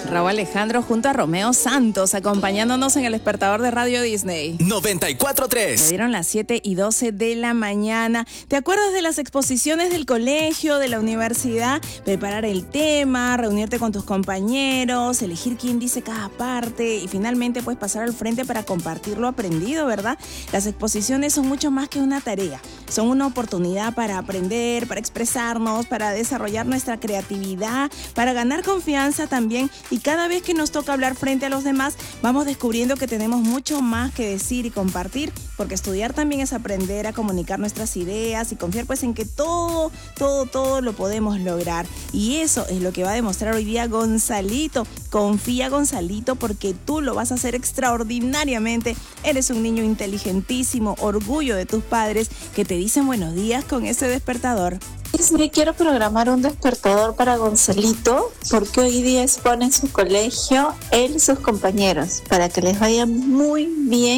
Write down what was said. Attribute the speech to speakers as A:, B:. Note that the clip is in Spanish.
A: Raúl Alejandro junto a Romeo Santos, acompañándonos en el despertador de Radio Disney.
B: 94.3.
A: Se dieron las 7:12 de la mañana. ¿Te acuerdas de las exposiciones del colegio, de la universidad? Preparar el tema, reunirte con tus compañeros, elegir quién dice cada parte y finalmente pues pasar al frente para compartir lo aprendido, ¿verdad? Las exposiciones son mucho más que una tarea. Son una oportunidad para aprender, para expresarnos, para desarrollar nuestra creatividad, para ganar confianza también. Y cada vez que nos toca hablar frente a los demás, vamos descubriendo que tenemos mucho más que decir y compartir, porque estudiar también es aprender a comunicar nuestras ideas y confiar pues en que todo lo podemos lograr. Y eso es lo que va a demostrar hoy día Gonzalito. Confía, Gonzalito, porque tú lo vas a hacer extraordinariamente. Eres un niño inteligentísimo, orgullo de tus padres que te dicen buenos días con ese despertador.
C: Sí, quiero programar un despertador para Gonzalito porque hoy día expone en su colegio él y sus compañeros para que les vaya muy bien